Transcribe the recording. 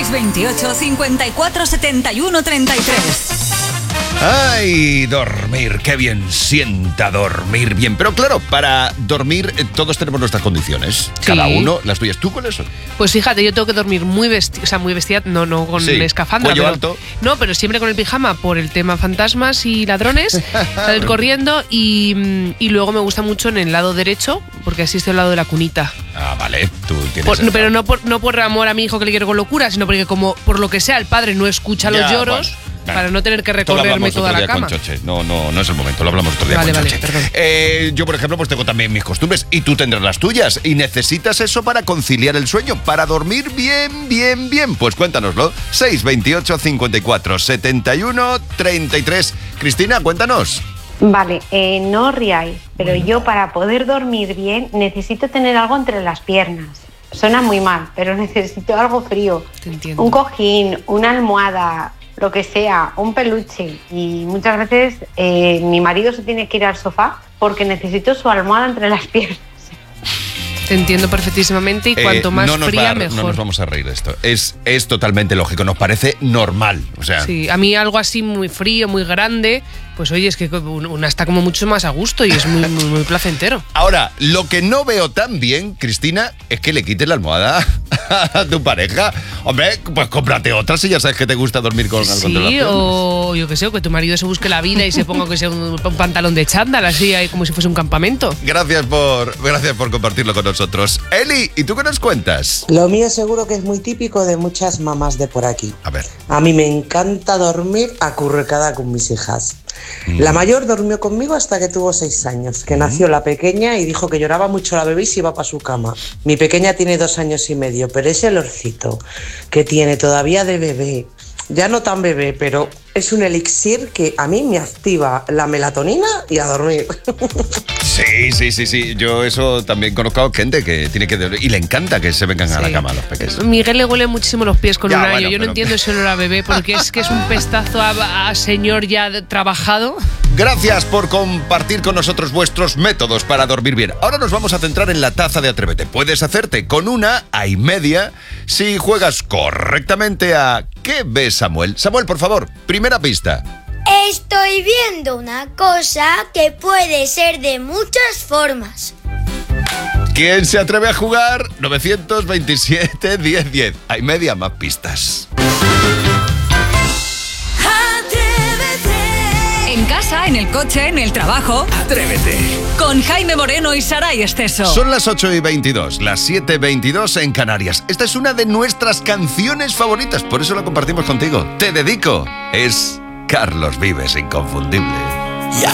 628 54 71 33. Ay, dormir, qué bien sienta dormir bien. Pero claro, para dormir todos tenemos nuestras condiciones. Sí. Cada uno las tuyas. ¿Tú cuáles son? Pues fíjate, yo tengo que dormir muy vestida, no con escafandra. Cuello alto. No, pero siempre con el pijama por el tema fantasmas y ladrones. Salir corriendo y luego me gusta mucho en el lado derecho, porque así estoy al lado de la cunita. Ah, vale, tú tienes pero no por amor a mi hijo que le quiero con locura, sino porque como por lo que sea el padre no escucha los lloros. Bueno. Para no tener que recorrerme toda la cama. No es el momento, lo hablamos otro día con Choche. Perdón. Yo, por ejemplo, pues tengo también mis costumbres y tú tendrás las tuyas. Y necesitas eso para conciliar el sueño, para dormir bien. Pues cuéntanoslo. 628 54 71 33. Cristina, cuéntanos. Vale, no os riáis, pero yo para poder dormir bien necesito tener algo entre las piernas. Suena muy mal, pero necesito algo frío. Te entiendo. Un cojín, una almohada, lo que sea, un peluche. Y muchas veces mi marido se tiene que ir al sofá porque necesito su almohada entre las piernas. Te entiendo perfectísimamente y cuanto más fría, mejor. No nos vamos a reír de esto. Es totalmente lógico, nos parece normal. O sea, sí, a mí algo así muy frío, muy grande, pues oye, es que una está como mucho más a gusto y es muy placentero. Ahora, lo que no veo tan bien, Cristina, es que le quites la almohada a tu pareja. Hombre, pues cómprate otra si ya sabes que te gusta dormir con algo entre las piernas. O yo qué sé, o que tu marido se busque la vida y se ponga que sea un pantalón de chándal, así ahí como si fuese un campamento. Gracias por compartirlo con nosotros. Eli, ¿y tú qué nos cuentas? Lo mío seguro que es muy típico de muchas mamás de por aquí. A ver. A mí me encanta dormir acurrucada con mis hijas. La mayor durmió conmigo hasta que tuvo 6 años, que nació la pequeña y dijo que lloraba mucho la bebé y se iba para su cama. Mi pequeña tiene 2 años y medio, pero ese olorcito que tiene todavía de bebé, ya no tan bebé, pero es un elixir que a mí me activa la melatonina y a dormir. Sí. Yo eso también conozco a gente que tiene que dormir y le encanta que se vengan a la cama los pequeños. Miguel le huele muchísimo los pies con un año. Bueno, yo no entiendo ese olor a bebé porque es que es un pestazo a señor ya trabajado. Gracias por compartir con nosotros vuestros métodos para dormir bien. Ahora nos vamos a centrar en la taza de Atrévete. Puedes hacerte con una a y media si juegas correctamente a ¿Qué ves, Samuel? Samuel, por favor, primera pista. Estoy viendo una cosa que puede ser de muchas formas. ¿Quién se atreve a jugar? 927 10 10. Hay media más pistas. En casa, en el coche, en el trabajo. Atrévete. Con Jaime Moreno y Saray Esteso. Son las 8:22, las 7:22 en Canarias. Esta es una de nuestras canciones favoritas, por eso la compartimos contigo. Te dedico. Es Carlos Vives, inconfundible.